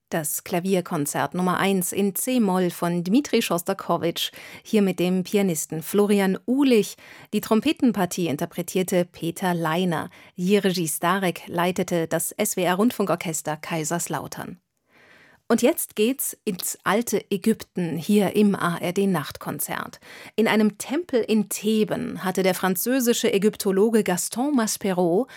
Das Klavierkonzert Nummer 1 in C-Moll von Dmitri Schostakowitsch, hier mit dem Pianisten Florian Uhlich. Die Trompetenpartie interpretierte Peter Leiner. Jiří Stárek leitete das SWR-Rundfunkorchester Kaiserslautern. Und jetzt geht's ins alte Ägypten, hier im ARD-Nachtkonzert. In einem Tempel in Theben hatte der französische Ägyptologe Gaston Maspero